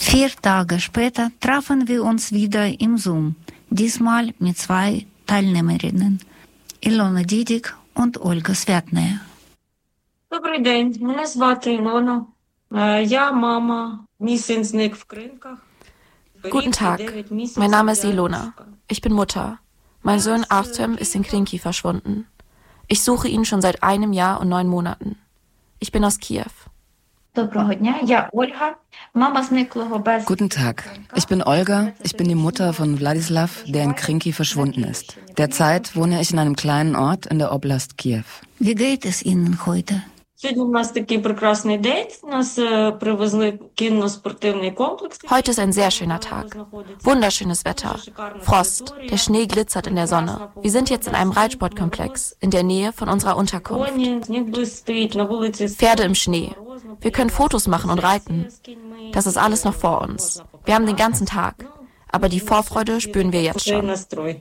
4 Tage später trafen wir uns wieder im Zoom, diesmal mit 2 Teilnehmerinnen, Ilona Didik und Olga Sviatnaya. Добрий день, мене звати Ілона. Я мама, мій син зник в кринках. Guten Tag, mein Name ist Ilona. Ich bin Mutter. Mein Sohn Artem ist in Krinky verschwunden. Ich suche ihn schon seit 1 Jahr und 9 Monaten. Ich bin aus Kiew. Guten Tag, ich bin Olga, ich bin die Mutter von Wladislav, der in Krinky verschwunden ist. Derzeit wohne ich in einem kleinen Ort in der Oblast Kiew. Wie geht es Ihnen heute? Heute ist ein sehr schöner Tag. Wunderschönes Wetter. Frost. Der Schnee glitzert in der Sonne. Wir sind jetzt in einem Reitsportkomplex in der Nähe von unserer Unterkunft. Pferde im Schnee. Wir können Fotos machen und reiten. Das ist alles noch vor uns. Wir haben den ganzen Tag. Aber die Vorfreude spüren wir jetzt schon.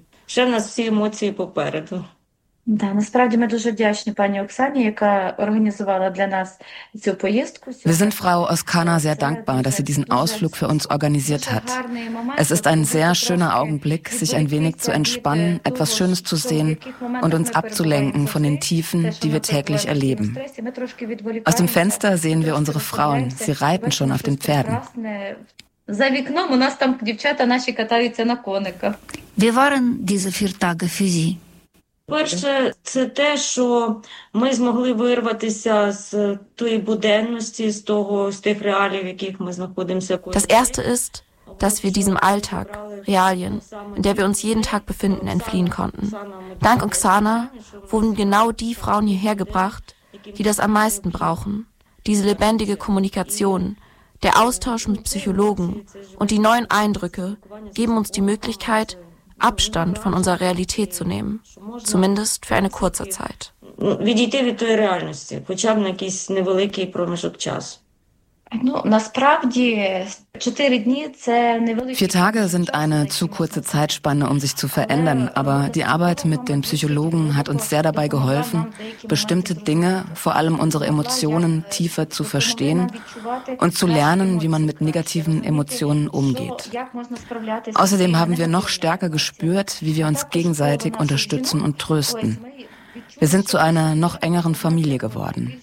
Wir sind Frau Oskana sehr dankbar, dass sie diesen Ausflug für uns organisiert hat. Es ist ein sehr schöner Augenblick, sich ein wenig zu entspannen, etwas Schönes zu sehen und uns abzulenken von den Tiefen, die wir täglich erleben. Aus dem Fenster sehen wir unsere Frauen, sie reiten schon auf den Pferden. Wie waren diese 4 Tage für Sie? Перше, це те, що ми змогли вирватися з тої буденності, з тих реалій, в яких ми знаходимося. Das erste ist, dass wir diesem Alltag, Realien, in der wir uns jeden Tag befinden, entfliehen konnten. Dank Oksana wurden genau die Frauen hierher gebracht, die das am meisten brauchen. Diese lebendige Kommunikation, der Austausch mit Psychologen und die neuen Eindrücke geben uns die Möglichkeit, Abstand von unserer Realität zu nehmen, zumindest für eine kurze Zeit. Відійти від тої реальності, хоча б на якийсь невеликий проміжок часу. 4 Tage sind eine zu kurze Zeitspanne, um sich zu verändern, aber die Arbeit mit den Psychologen hat uns sehr dabei geholfen, bestimmte Dinge, vor allem unsere Emotionen, tiefer zu verstehen und zu lernen, wie man mit negativen Emotionen umgeht. Außerdem haben wir noch stärker gespürt, wie wir uns gegenseitig unterstützen und trösten. Wir sind zu einer noch engeren Familie geworden.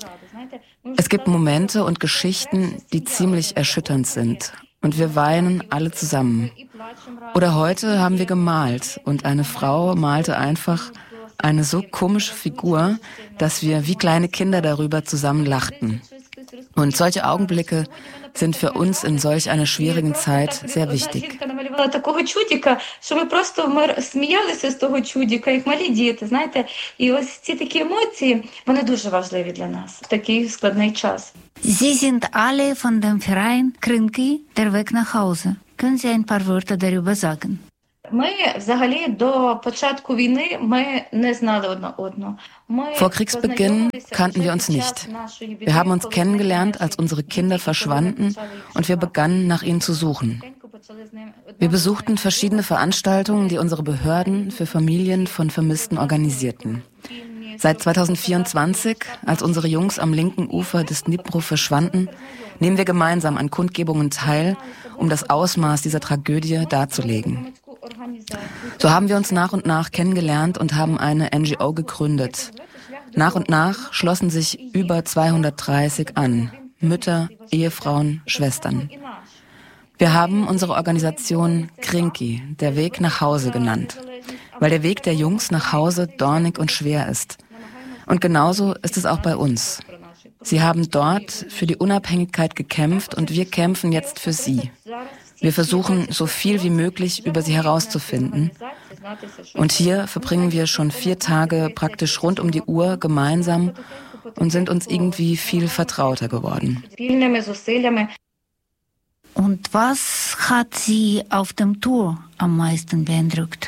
Es gibt Momente und Geschichten, die ziemlich erschütternd sind. Und wir weinen alle zusammen. Oder heute haben wir gemalt und eine Frau malte einfach eine so komische Figur, dass wir wie kleine Kinder darüber zusammen lachten. Und solche Augenblicke sind für uns in solch einer schwierigen Zeit sehr wichtig. Такого чудика, що ми просто сміялися з того чудика, як малі діти, знаєте. І ось ці такі емоції, вони дуже важливі для нас в такий складний час. Sie sind alle von dem Verein Krinky, der Weg nach Hause. Können Sie ein paar Worte darüber sagen? Ми взагалі до початку війни ми не знали одне одного. Vor Kriegsbeginn kannten wir uns nicht. Wir haben uns kennengelernt, als unsere Kinder verschwanden und wir begannen, nach ihnen zu suchen. Wir besuchten verschiedene Veranstaltungen, die unsere Behörden für Familien von Vermissten organisierten. Seit 2024, als unsere Jungs am linken Ufer des Dnipro verschwanden, nehmen wir gemeinsam an Kundgebungen teil, um das Ausmaß dieser Tragödie darzulegen. So haben wir uns nach und nach kennengelernt und haben eine NGO gegründet. Nach und nach schlossen sich über 230 an. Mütter, Ehefrauen, Schwestern. Wir haben unsere Organisation Krinky, der Weg nach Hause genannt, weil der Weg der Jungs nach Hause dornig und schwer ist. Und genauso ist es auch bei uns. Sie haben dort für die Unabhängigkeit gekämpft und wir kämpfen jetzt für sie. Wir versuchen, so viel wie möglich über sie herauszufinden. Und hier verbringen wir schon 4 Tage praktisch rund um die Uhr gemeinsam und sind uns irgendwie viel vertrauter geworden. Und was hat Sie auf dem Tour am meisten beeindruckt?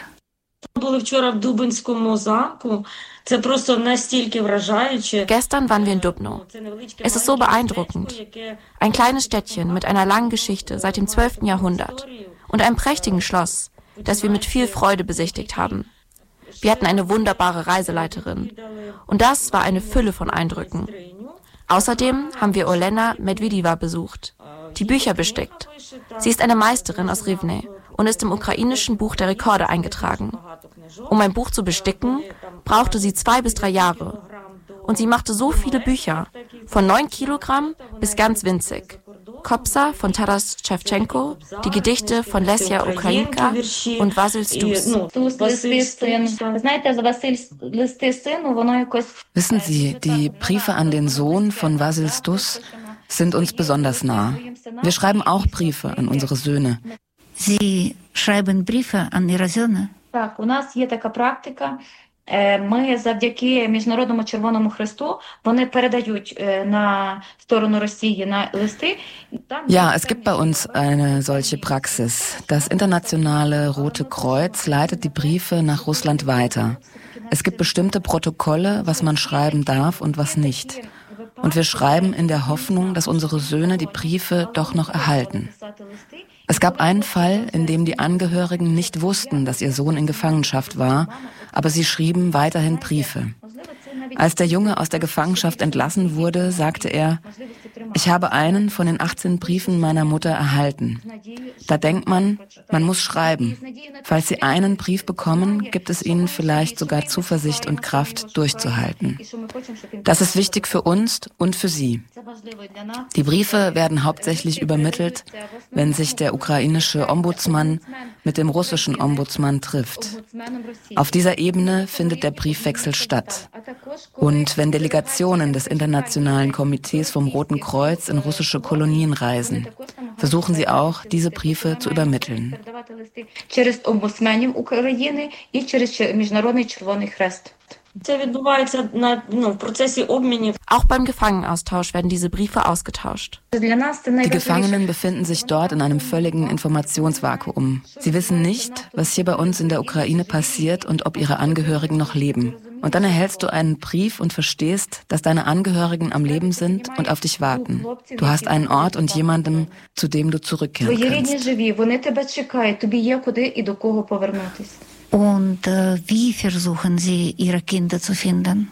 Gestern waren wir in Dubno. Es ist so beeindruckend. Ein kleines Städtchen mit einer langen Geschichte seit dem 12. Jahrhundert und einem prächtigen Schloss, das wir mit viel Freude besichtigt haben. Wir hatten eine wunderbare Reiseleiterin und das war eine Fülle von Eindrücken. Außerdem haben wir Olena Medvedeva besucht, die Bücher bestickt. Sie ist eine Meisterin aus Rivne und ist im ukrainischen Buch der Rekorde eingetragen. Um ein Buch zu besticken, brauchte sie 2 bis 3 Jahre. Und sie machte so viele Bücher, von 9 Kilogramm bis ganz winzig. Kopsa von Taras Schewtschenko, die Gedichte von Lesja Ukrainka und Vasyl Stus. Wissen Sie, die Briefe an den Sohn von Vasyl Stus sind uns besonders nah. Wir schreiben auch Briefe an unsere Söhne. Sie schreiben Briefe an ihre Söhne? Так, у нас є така практика. Ми завдяки Міжнародному Червоному Хресту, вони передають на сторону Росії на листи. Ja, es gibt bei uns eine solche Praxis. Das Internationale Rote Kreuz leitet die Briefe nach Russland weiter. Es gibt bestimmte Protokolle, was man schreiben darf und was nicht. Und wir schreiben in der Hoffnung, dass unsere Söhne die Briefe doch noch erhalten. Es gab einen Fall, in dem die Angehörigen nicht wussten, dass ihr Sohn in Gefangenschaft war, aber sie schrieben weiterhin Briefe. Als der Junge aus der Gefangenschaft entlassen wurde, sagte er, ich habe einen von den 18 Briefen meiner Mutter erhalten. Da denkt man muss schreiben. Falls Sie einen Brief bekommen, gibt es Ihnen vielleicht sogar Zuversicht und Kraft, durchzuhalten. Das ist wichtig für uns und für Sie. Die Briefe werden hauptsächlich übermittelt, wenn sich der ukrainische Ombudsmann mit dem russischen Ombudsmann trifft. Auf dieser Ebene findet der Briefwechsel statt. Und wenn Delegationen des Internationalen Komitees vom Roten Kreuz in russische Kolonien reisen, versuchen sie auch, diese Briefe zu übermitteln. Через омбудсменів України і через Міжнародний Червоний Хрест. Auch beim Gefangenaustausch werden diese Briefe ausgetauscht. Die Gefangenen befinden sich dort in einem völligen Informationsvakuum. Sie wissen nicht, was hier bei uns in der Ukraine passiert und ob ihre Angehörigen noch leben. Und dann erhältst du einen Brief und verstehst, dass deine Angehörigen am Leben sind und auf dich warten. Du hast einen Ort und jemandem, zu dem du zurückkehren kannst. Und wie versuchen Sie, Ihre Kinder zu finden?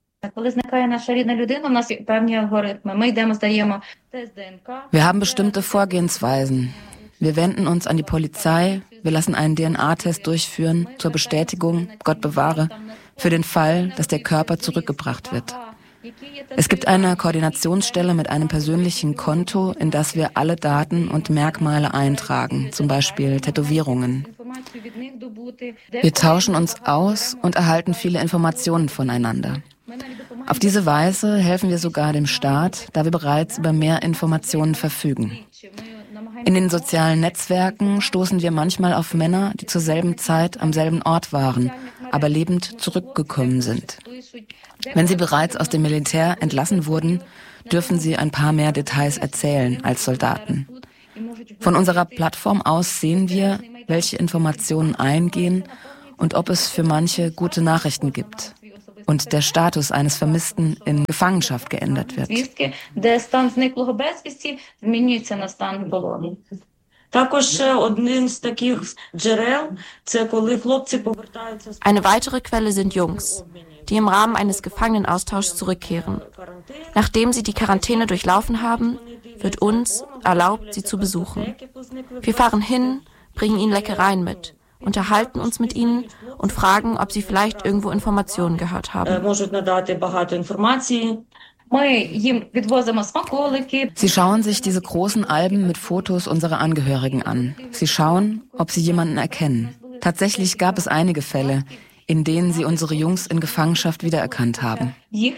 Wir haben bestimmte Vorgehensweisen. Wir wenden uns an die Polizei, wir lassen einen DNA-Test durchführen zur Bestätigung, Gott bewahre, für den Fall, dass der Körper zurückgebracht wird. Es gibt eine Koordinationsstelle mit einem persönlichen Konto, in das wir alle Daten und Merkmale eintragen, zum Beispiel Tätowierungen. Wir tauschen uns aus und erhalten viele Informationen voneinander. Auf diese Weise helfen wir sogar dem Staat, da wir bereits über mehr Informationen verfügen. In den sozialen Netzwerken stoßen wir manchmal auf Männer, die zur selben Zeit am selben Ort waren, aber lebend zurückgekommen sind. Wenn sie bereits aus dem Militär entlassen wurden, dürfen sie ein paar mehr Details erzählen als Soldaten. Von unserer Plattform aus sehen wir, welche Informationen eingehen und ob es für manche gute Nachrichten gibt und der Status eines Vermissten in Gefangenschaft geändert wird. Eine weitere Quelle sind Jungs, die im Rahmen eines Gefangenenaustauschs zurückkehren. Nachdem sie die Quarantäne durchlaufen haben, wird uns erlaubt, sie zu besuchen. Wir fahren hin, bringen ihnen Leckereien mit, unterhalten uns mit ihnen und fragen, ob sie vielleicht irgendwo Informationen gehört haben. Sie schauen sich diese großen Alben mit Fotos unserer Angehörigen an. Sie schauen, ob sie jemanden erkennen. Tatsächlich gab es einige Fälle, in denen sie unsere Jungs in Gefangenschaft wiedererkannt haben.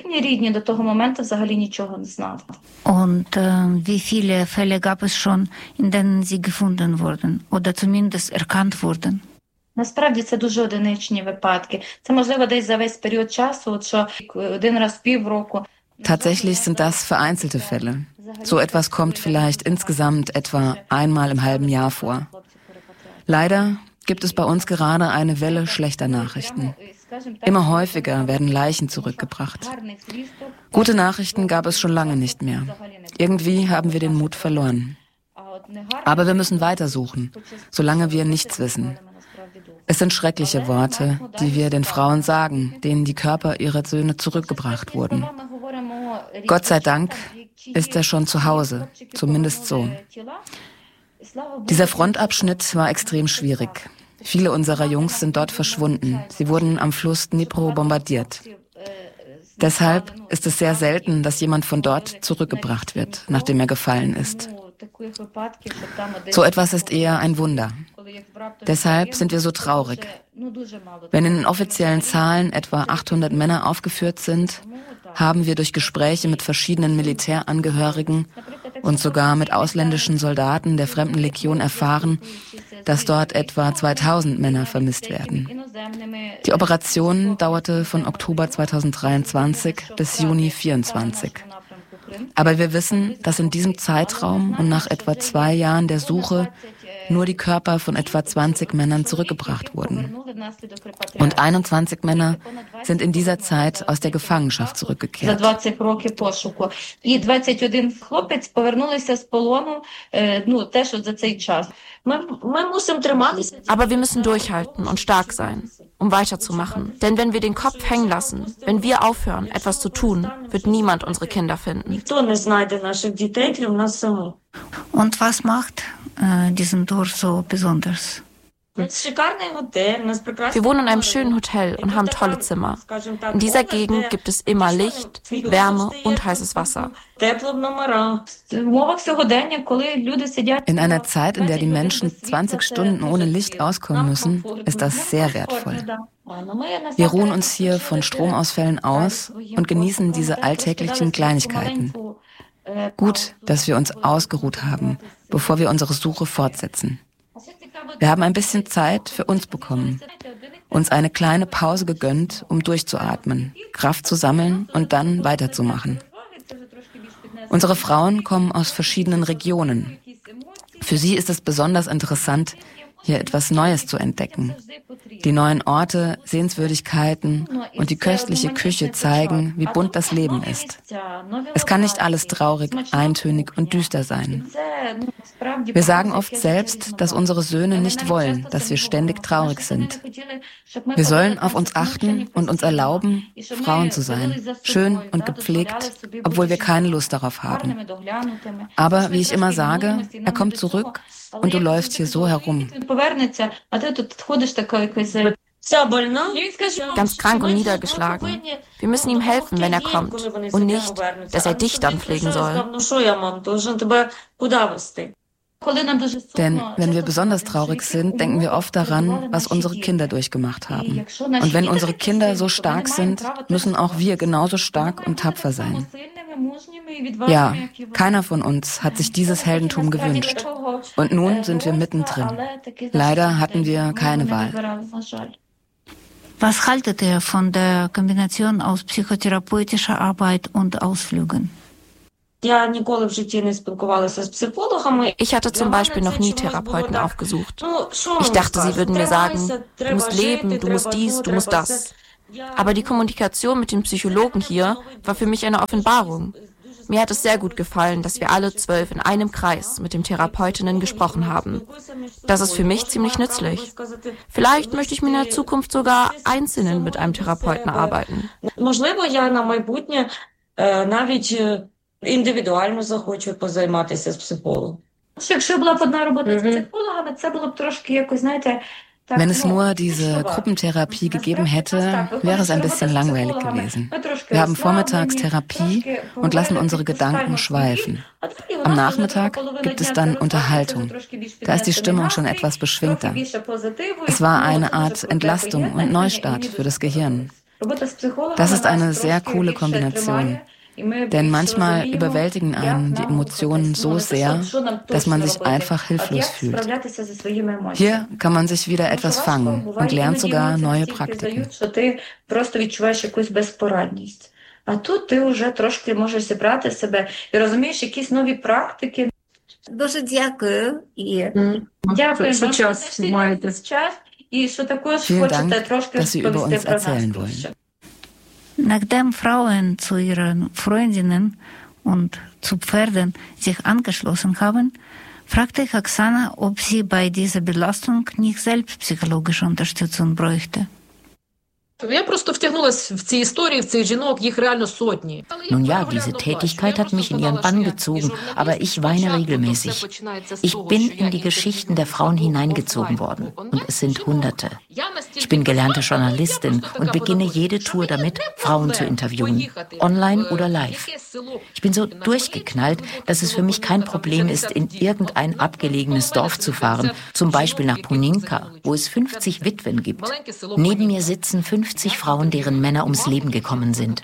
Und wie viele Fälle gab es schon, in denen sie gefunden wurden oder zumindest erkannt wurden? Насправді це дуже одиничні випадки. Це можливо десь за весь період часу, що один раз в півроку. Tatsächlich sind das vereinzelte Fälle. So etwas kommt vielleicht insgesamt etwa einmal im halben Jahr vor. Leider gibt es bei uns gerade eine Welle schlechter Nachrichten. Immer häufiger werden Leichen zurückgebracht. Gute Nachrichten gab es schon lange nicht mehr. Irgendwie haben wir den Mut verloren. Aber wir müssen weitersuchen, solange wir nichts wissen. Es sind schreckliche Worte, die wir den Frauen sagen, denen die Körper ihrer Söhne zurückgebracht wurden. Gott sei Dank ist er schon zu Hause, zumindest so. Dieser Frontabschnitt war extrem schwierig. Viele unserer Jungs sind dort verschwunden. Sie wurden am Fluss Dnipro bombardiert. Deshalb ist es sehr selten, dass jemand von dort zurückgebracht wird, nachdem er gefallen ist. So etwas ist eher ein Wunder. Deshalb sind wir so traurig. Wenn in den offiziellen Zahlen etwa 800 Männer aufgeführt sind, haben wir durch Gespräche mit verschiedenen Militärangehörigen und sogar mit ausländischen Soldaten der Fremdenlegion erfahren, dass dort etwa 2000 Männer vermisst werden. Die Operation dauerte von Oktober 2023 bis Juni 2024. Aber wir wissen, dass in diesem Zeitraum und nach etwa 2 Jahren der Suche nur die Körper von etwa 20 Männern zurückgebracht wurden. Und 21 Männer sind in dieser Zeit aus der Gefangenschaft zurückgekehrt. Aber wir müssen durchhalten und stark sein, um weiterzumachen. Denn wenn wir den Kopf hängen lassen, wenn wir aufhören, etwas zu tun, wird niemand unsere Kinder finden. Und was macht diesen Dorf so besonders? Wir wohnen in einem schönen Hotel und haben tolle Zimmer. In dieser Gegend gibt es immer Licht, Wärme und heißes Wasser. In einer Zeit, in der die Menschen 20 Stunden ohne Licht auskommen müssen, ist das sehr wertvoll. Wir ruhen uns hier von Stromausfällen aus und genießen diese alltäglichen Kleinigkeiten. Gut, dass wir uns ausgeruht haben, bevor wir unsere Suche fortsetzen. Wir haben ein bisschen Zeit für uns bekommen, uns eine kleine Pause gegönnt, um durchzuatmen, Kraft zu sammeln und dann weiterzumachen. Unsere Frauen kommen aus verschiedenen Regionen. Für sie ist es besonders interessant, hier etwas Neues zu entdecken. Die neuen Orte, Sehenswürdigkeiten und die köstliche Küche zeigen, wie bunt das Leben ist. Es kann nicht alles traurig, eintönig und düster sein. Wir sagen oft selbst, dass unsere Söhne nicht wollen, dass wir ständig traurig sind. Wir sollen auf uns achten und uns erlauben, Frauen zu sein, schön und gepflegt, obwohl wir keine Lust darauf haben. Aber wie ich immer sage, er kommt zurück und du läufst hier so herum. Ganz krank und niedergeschlagen. Wir müssen ihm helfen, wenn er kommt. Und nicht, dass er dich dann pflegen soll. Denn wenn wir besonders traurig sind, denken wir oft daran, was unsere Kinder durchgemacht haben. Und wenn unsere Kinder so stark sind, müssen auch wir genauso stark und tapfer sein. Ja, keiner von uns hat sich dieses Heldentum gewünscht. Und nun sind wir mittendrin. Leider hatten wir keine Wahl. Was haltet ihr von der Kombination aus psychotherapeutischer Arbeit und Ausflügen? Ich hatte zum Beispiel noch nie Therapeuten aufgesucht. Ich dachte, sie würden mir sagen, du musst leben, du musst dies, du musst das. Aber die Kommunikation mit den Psychologen hier war für mich eine Offenbarung. Mir hat es sehr gut gefallen, dass wir alle 12 in einem Kreis mit den Therapeutinnen gesprochen haben. Das ist für mich ziemlich nützlich. Vielleicht möchte ich mir in der Zukunft sogar einzeln mit einem Therapeuten arbeiten. Індивідуально захочу позайматися з психологом. Якщо була б одна робота з психологами, це було б трошки якось, знаєте, Wenn es nur diese Gruppentherapie gegeben hätte, wäre es ein bisschen langweilig gewesen. Wir haben vormittags Therapie und lassen unsere Gedanken schweifen. Am Nachmittag gibt es dann Unterhaltung. Da ist die Stimmung schon etwas beschwingter. Es war eine Art Entlastung und Neustart für das Gehirn. Das ist eine sehr coole Kombination. Denn manchmal überwältigen einen die Emotionen so sehr, dass man sich einfach hilflos fühlt. Hier kann man sich wieder etwas fangen und lernt sogar neue Praktiken. А тут ти вже трошки можеш зібрати себе і розумієш якісь нові практики. Дуже дякую. І дякую, що час маєте час. І що також хочете трошки розповісти про нас. Nachdem Frauen zu ihren Freundinnen und zu Pferden sich angeschlossen haben, fragte ich Oksana, ob sie bei dieser Belastung nicht selbst psychologische Unterstützung bräuchte. Nun ja, diese Tätigkeit hat mich in ihren Bann gezogen, aber ich weine regelmäßig. Ich bin in die Geschichten der Frauen hineingezogen worden und es sind Hunderte. Ich bin gelernte Journalistin und beginne jede Tour damit, Frauen zu interviewen, online oder live. Ich bin so durchgeknallt, dass es für mich kein Problem ist, in irgendein abgelegenes Dorf zu fahren, zum Beispiel nach Puninka, wo es 50 Witwen gibt. Neben mir sitzen 50 Frauen, deren Männer ums Leben gekommen sind.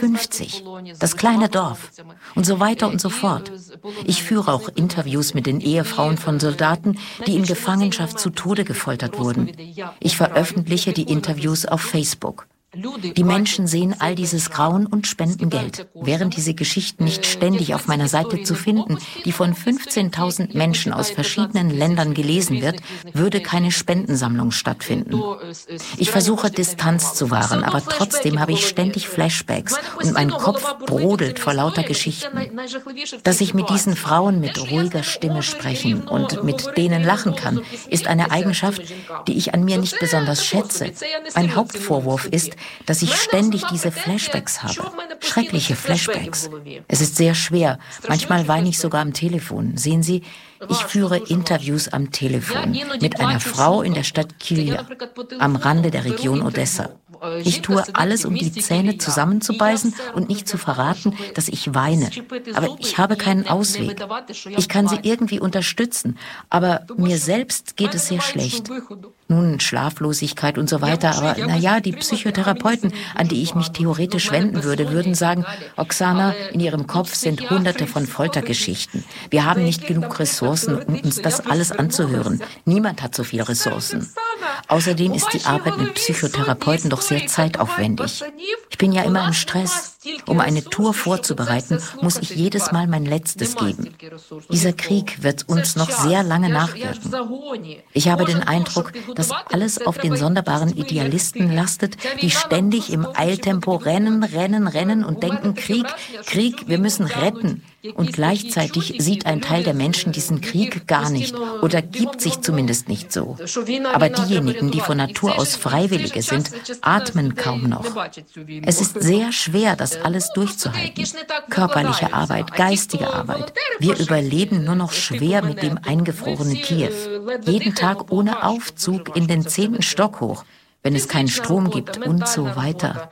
50. Das kleine Dorf. Und so weiter und so fort. Ich führe auch Interviews mit den Ehefrauen von Soldaten, die in Gefangenschaft zu Tode gefoltert wurden. Ich veröffentliche die Interviews auf Facebook. Die Menschen sehen all dieses Grauen und spenden Geld. Wären diese Geschichten nicht ständig auf meiner Seite zu finden, die von 15.000 Menschen aus verschiedenen Ländern gelesen wird, würde keine Spendensammlung stattfinden. Ich versuche Distanz zu wahren, aber trotzdem habe ich ständig Flashbacks und mein Kopf brodelt vor lauter Geschichten. Dass ich mit diesen Frauen mit ruhiger Stimme sprechen und mit denen lachen kann, ist eine Eigenschaft, die ich an mir nicht besonders schätze. Mein Hauptvorwurf ist, dass ich ständig diese Flashbacks habe. Schreckliche Flashbacks. Es ist sehr schwer. Manchmal weine ich sogar am Telefon. Sehen Sie, ich führe Interviews am Telefon mit einer Frau in der Stadt Kilja, am Rande der Region Odessa. Ich tue alles, um die Zähne zusammenzubeißen und nicht zu verraten, dass ich weine. Aber ich habe keinen Ausweg. Ich kann sie irgendwie unterstützen, aber mir selbst geht es sehr schlecht. Nun, Schlaflosigkeit und so weiter, aber naja, die Psychotherapeuten, an die ich mich theoretisch wenden würde, würden sagen, Oksana, in ihrem Kopf sind hunderte von Foltergeschichten. Wir haben nicht genug Ressourcen, um uns das alles anzuhören. Niemand hat so viele Ressourcen. Außerdem ist die Arbeit mit Psychotherapeuten doch sehr zeitaufwendig. Ich bin ja immer im Stress. Um eine Tour vorzubereiten, muss ich jedes Mal mein Letztes geben. Dieser Krieg wird uns noch sehr lange nachwirken. Ich habe den Eindruck, dass alles auf den sonderbaren Idealisten lastet, die ständig im Eiltempo rennen und denken, Krieg, wir müssen retten. Und gleichzeitig sieht ein Teil der Menschen diesen Krieg gar nicht oder gibt sich zumindest nicht so. Aber diejenigen, die von Natur aus Freiwillige sind, atmen kaum noch. Es ist sehr schwer, das alles durchzuhalten. Körperliche Arbeit, geistige Arbeit. Wir überleben nur noch schwer mit dem eingefrorenen Kiew. Jeden Tag ohne Aufzug in den 10. Stock hoch, wenn es keinen Strom gibt und so weiter.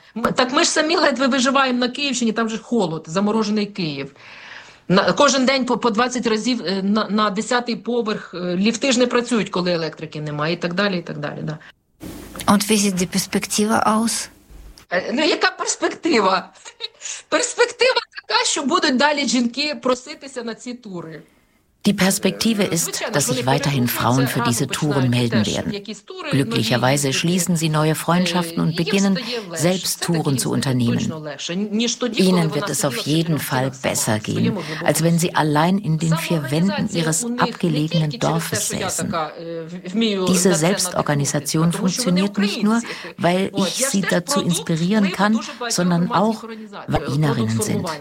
Кожен день по 20 разів на 10-й поверх. Ліфти ж не працюють, коли електрики немає, і так далі, і так далі. Да. Und wie sieht die Perspektive aus? Ну, яка перспектива? Перспектива така, що будуть далі жінки проситися на ці тури. Die Perspektive ist, dass sich weiterhin Frauen für diese Touren melden werden. Glücklicherweise schließen sie neue Freundschaften und beginnen, selbst Touren zu unternehmen. Ihnen wird es auf jeden Fall besser gehen, als wenn sie allein in den 4 Wänden ihres abgelegenen Dorfes säßen. Diese Selbstorganisation funktioniert nicht nur, weil ich sie dazu inspirieren kann, sondern auch, weil Wienerinnen sind.